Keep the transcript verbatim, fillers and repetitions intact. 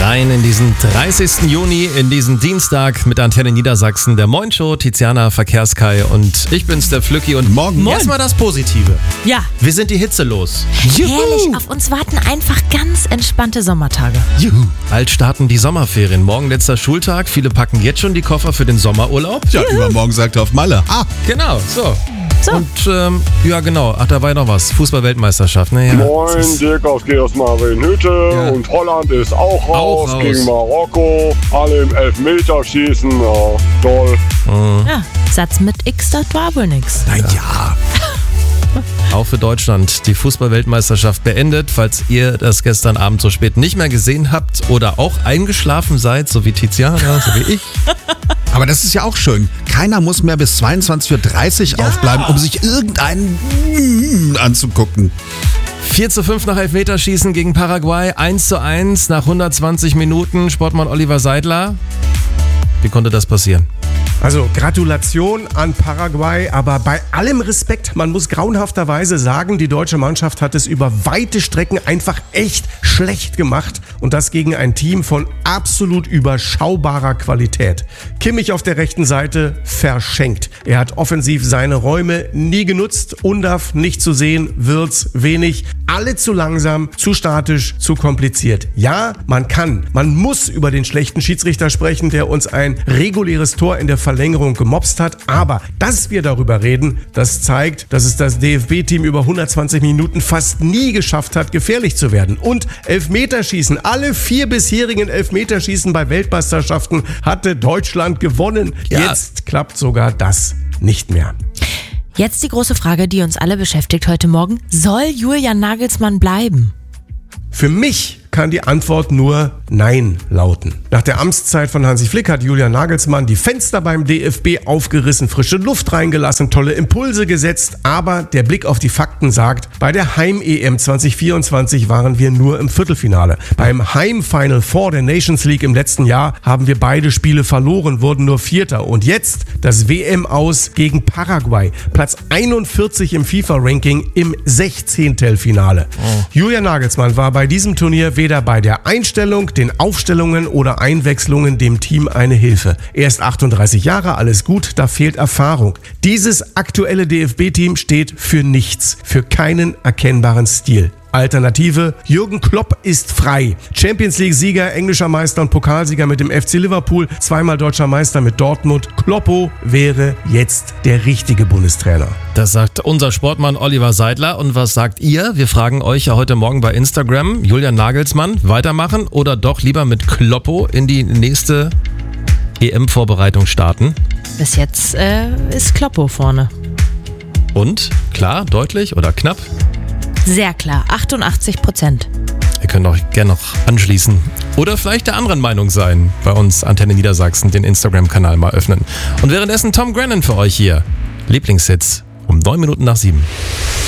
rein in diesen dreißigsten Juni, in diesen Dienstag mit Antenne Niedersachsen, der Moin-Show, Tiziana, Verkehrskai und ich bin's, der Flücki. Und morgen erstmal das Positive. Ja. Wir sind die Hitze los. Juhu. Herrlich, auf uns warten einfach ganz entspannte Sommertage. Juhu. Bald starten die Sommerferien. Morgen letzter Schultag. Viele packen jetzt schon die Koffer für den Sommerurlaub. Ja, Juhu. Übermorgen sagt er auf Malle. Ah, genau, so. So. Und ähm, ja genau, ach da war ja noch was, Fußball-Weltmeisterschaft. Ne? Ja, Moin, Dirk aus Geos Marvin-Hütte Ja. und Holland ist auch raus, Auch raus. gegen Marokko, alle im Elfmeterschießen, ja, toll. Ja, Satz mit X, das war wohl nix. Na ja. Auch für Deutschland die Fußball-Weltmeisterschaft beendet. Falls ihr das gestern Abend so spät nicht mehr gesehen habt oder auch eingeschlafen seid, so wie Tiziana, so wie ich. Aber das ist ja auch schön. Keiner muss mehr bis zweiundzwanzig Uhr dreißig Ja. aufbleiben, um sich irgendeinen anzugucken. vier zu fünf nach Elfmeterschießen gegen Paraguay, eins zu eins nach hundertzwanzig Minuten. Sportmann Oliver Seidler. Wie konnte das passieren? Also Gratulation an Paraguay, aber bei allem Respekt, man muss grauenhafterweise sagen, die deutsche Mannschaft hat es über weite Strecken einfach echt schlecht gemacht und das gegen ein Team von absolut überschaubarer Qualität. Kimmich auf der rechten Seite verschenkt. Er hat offensiv seine Räume nie genutzt, Undav nicht zu sehen, Wirtz wenig, alle zu langsam, zu statisch, zu kompliziert. Ja, man kann, man muss über den schlechten Schiedsrichter sprechen, der uns ein reguläres Tor in der Verlängerung gemopst hat, aber dass wir darüber reden, das zeigt, dass es das D F B-Team über hundertzwanzig Minuten fast nie geschafft hat, gefährlich zu werden. Und Elfmeterschießen, alle vier bisherigen Elfmeterschießen bei Weltmeisterschaften hatte Deutschland gewonnen. Ja. Jetzt klappt sogar das nicht mehr. Jetzt die große Frage, die uns alle beschäftigt heute Morgen. Soll Julian Nagelsmann bleiben? Für mich kann die Antwort nur Nein lauten. Nach der Amtszeit von Hansi Flick hat Julian Nagelsmann die Fenster beim D F B aufgerissen, frische Luft reingelassen, tolle Impulse gesetzt, aber der Blick auf die Fakten sagt, bei der Heim-E M zwanzig vierundzwanzig waren wir nur im Viertelfinale. Beim Heim-Final Four der Nations League im letzten Jahr haben wir beide Spiele verloren, wurden nur Vierter. Und jetzt das W M-Aus gegen Paraguay, Platz einundvierzig im FIFA-Ranking im Sechzehntelfinale. Oh. Julian Nagelsmann war bei diesem Turnier weder bei der Einstellung, den Aufstellungen oder Einwechslungen dem Team eine Hilfe. Er ist achtunddreißig Jahre, alles gut, da fehlt Erfahrung. Dieses aktuelle D F B-Team steht für nichts, für keinen erkennbaren Stil. Alternative, Jürgen Klopp ist frei. Champions League-Sieger, englischer Meister und Pokalsieger mit dem F C Liverpool, zweimal deutscher Meister mit Dortmund. Kloppo wäre jetzt der richtige Bundestrainer. Das sagt unser Sportmann Oliver Seidler. Und was sagt ihr? Wir fragen euch ja heute Morgen bei Instagram. Julian Nagelsmann weitermachen oder doch lieber mit Kloppo in die nächste E M-Vorbereitung starten? Bis jetzt äh, ist Kloppo vorne. Und? Klar, deutlich oder knapp? Sehr klar, achtundachtzig Prozent. Ihr könnt auch gerne noch anschließen oder vielleicht der anderen Meinung sein. Bei uns Antenne Niedersachsen den Instagram-Kanal mal öffnen. Und währenddessen Tom Grennan für euch hier. Lieblingshits um neun Minuten nach sieben.